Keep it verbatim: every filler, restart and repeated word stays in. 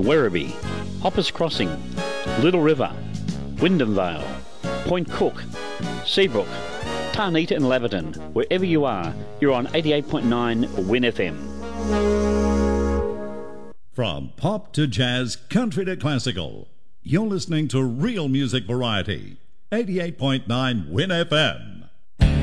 Werribee, Hoppers Crossing, Little River, Wyndham Vale, Point Cook, Seabrook, Tarnita and Laverton. Wherever you are, you're on eighty-eight point nine Win F M. From pop to jazz, country to classical, you're listening to real music variety. eighty-eight point nine Win F M.